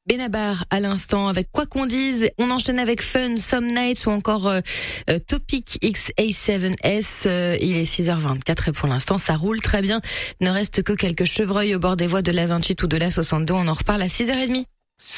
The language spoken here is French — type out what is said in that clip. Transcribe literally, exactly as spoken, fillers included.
Benabar à l'instant avec Quoi qu'on dise. On enchaîne avec Fun, Some Nights ou encore euh, euh, Topic X A sept S. Euh, il est six heures vingt-quatre et pour l'instant ça roule très bien. Ne reste que quelques chevreuils au bord des voies de l'A vingt-huit ou de l'A soixante-deux. On en reparle à six heures trente.